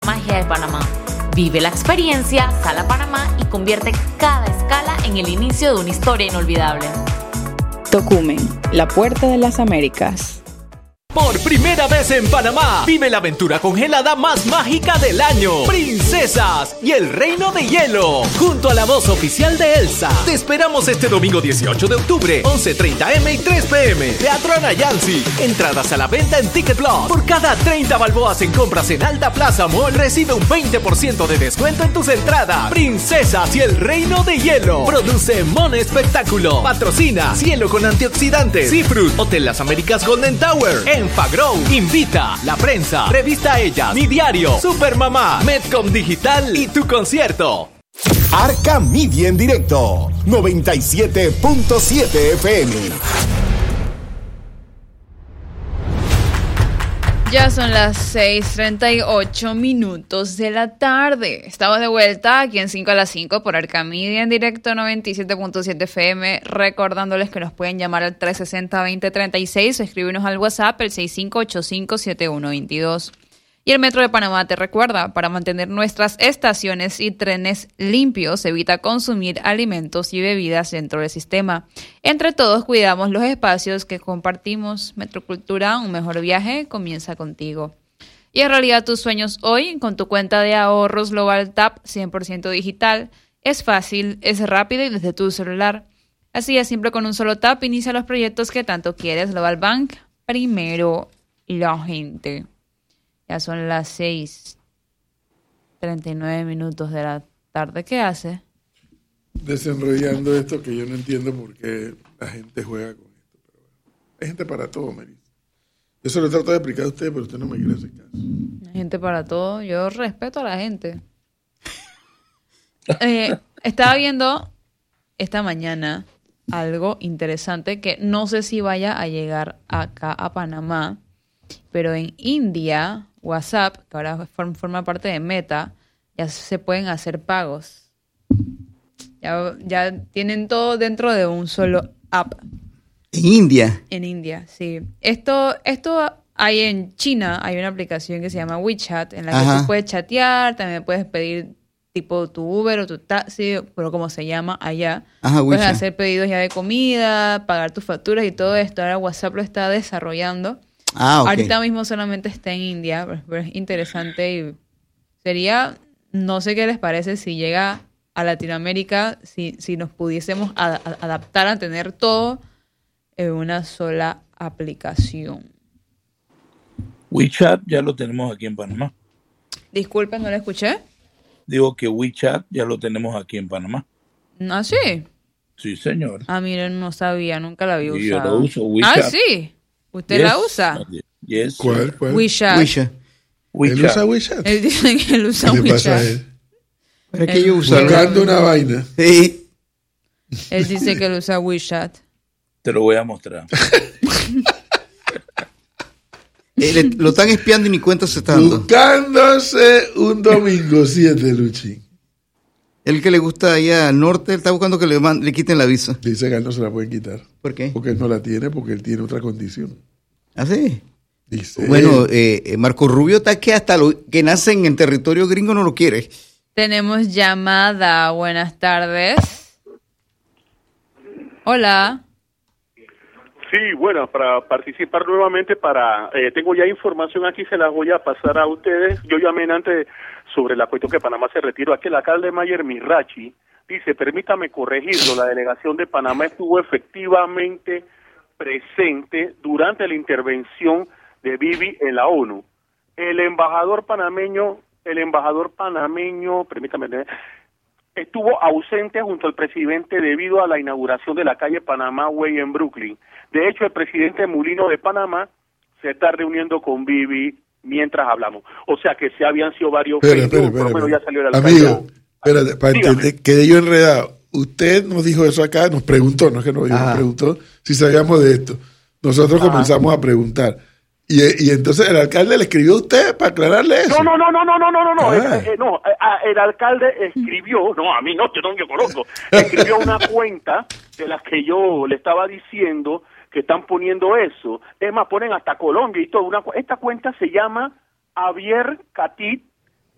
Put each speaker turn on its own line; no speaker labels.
magia de Panamá. Vive la experiencia, sal a Panamá y convierte cada escala en el inicio de una historia inolvidable.
Tocumen, la puerta de las Américas.
Por primera vez en Panamá, vive la aventura congelada más mágica del año. Princesas y el Reino de Hielo, junto a la voz oficial de Elsa. Te esperamos este domingo 18 de octubre, 11:30 m y 3 p.m. Teatro Anayansi. Entradas a la venta en Ticket Plus. Por cada 30 balboas en compras en Alta Plaza Mall, recibe un 20% de descuento en tus entradas. Princesas y el Reino de Hielo. Produce Mon Espectáculo. Patrocina Cielo con Antioxidantes. Seafruit. Hotel Las Américas Golden Tower. Enfagrow, Invita, La Prensa, Revista Ellas, Mi Diario, Supermamá, Medcom Digital y tu concierto.
Arca Media en directo, 97.7 FM.
Ya son las 6:38 de la tarde. Estamos de vuelta aquí en 5 a las 5 por Arca Media en directo 97.7 FM. Recordándoles que nos pueden llamar al 360-2036 o escribirnos al WhatsApp el 65857122. Y el Metro de Panamá te recuerda, para mantener nuestras estaciones y trenes limpios, evita consumir alimentos y bebidas dentro del sistema. Entre todos cuidamos los espacios que compartimos. Metrocultura, un mejor viaje comienza contigo. Y en realidad tus sueños hoy con tu cuenta de ahorros Global Tap 100% digital. Es fácil, es rápido y desde tu celular. Así es, siempre con un solo tap inicia los proyectos que tanto quieres. Global Bank, primero la gente. Ya son las 6:39 de la tarde. ¿Qué hace?
Desenrollando esto que yo no entiendo por qué la gente juega con esto. Pero bueno, hay gente para todo, Melissa. Yo se lo trato de explicar a usted, pero usted no me quiere hacer caso.
Hay gente para todo. Yo respeto a la gente. Estaba viendo esta mañana algo interesante que no sé si vaya a llegar acá a Panamá, pero en India, WhatsApp, que ahora forma parte de Meta, ya se pueden hacer pagos. Ya tienen todo dentro de un solo app.
¿En India?
En India, sí. Esto hay en China, hay una aplicación que se llama WeChat, en la que tú puedes chatear, también puedes pedir tipo tu Uber o tu taxi, pero como se llama allá. Puedes
WeChat.
hacer pedidos ya de comida, pagar tus facturas y todo esto. Ahora WhatsApp lo está desarrollando.
Okay.
Ahorita mismo solamente está en India, pero es interesante y sería, no sé qué les parece si llega a Latinoamérica, si nos pudiésemos adaptar a tener todo en una sola aplicación.
WeChat ya lo tenemos aquí en Panamá.
Disculpen, no lo escuché.
Digo que WeChat ya lo tenemos aquí en Panamá.
¿Ah, sí?
Sí, señor.
Ah, miren, no sabía, nunca la había usado.
Yo lo uso, WeChat.
Ah, sí. ¿Usted la usa?
Yes.
¿Cuál?
WeChat.
¿Él usa WeChat?
Él dice que él usa
¿Qué le pasa a
WeChat.
él?
¿Para qué yo uso?
Buscando una vaina.
Sí.
Él dice que él usa WeChat.
Te lo voy a mostrar.
Lo están espiando y ni cuenta se está dando.
Buscándose un domingo 7, Luchi.
El que le gusta allá al norte, él está buscando que le quiten la visa.
Dice que a él no se la pueden quitar.
¿Por qué?
Porque él no la tiene, porque él tiene otra condición.
¿Ah, sí?
Dice.
Bueno, Marco Rubio está que hasta los que nacen en territorio gringo no lo quiere.
Tenemos llamada. Buenas tardes. Hola.
Sí, bueno, para participar nuevamente, tengo ya información aquí, se las voy a pasar a ustedes. Yo llamé antes sobre la cuestión que Panamá se retiró. Aquí el alcalde Mayer Mirachi dice, permítame corregirlo, la delegación de Panamá estuvo efectivamente presente durante la intervención de Bibi en la ONU. El embajador panameño, permítame, estuvo ausente junto al presidente debido a la inauguración de la calle Panamá Way en Brooklyn. De hecho, el presidente Mulino de Panamá se está reuniendo con Bibi mientras hablamos. O sea que se habían sido varios
Espera.
por lo menos ya salió el alcalde.
Amigo, espérate, para entender, quedé yo enredado. Usted nos dijo eso acá, nos preguntó, no es que nos dijo, nos preguntó si sabíamos de esto. Nosotros comenzamos a preguntar. Y entonces el alcalde le escribió a usted para aclararle eso.
No. El alcalde escribió, no, a mí no, yo no me conozco. Escribió una cuenta de las que yo le estaba diciendo que están poniendo eso. Es más, ponen hasta Colombia y todo. Esta cuenta se llama Javier Catit